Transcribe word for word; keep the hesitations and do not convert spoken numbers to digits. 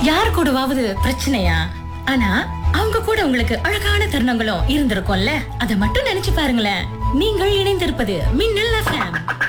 யார் கூடவாவது பிரச்சனையா? ஆனா அவங்க கூட உங்களுக்கு அழகான தருணங்களும் இருந்திருக்கும்ல. அதை மட்டும் நினைச்சு பாருங்களேன். நீங்கள் இணைந்திருப்பது மின்னல் எஃப்எம்.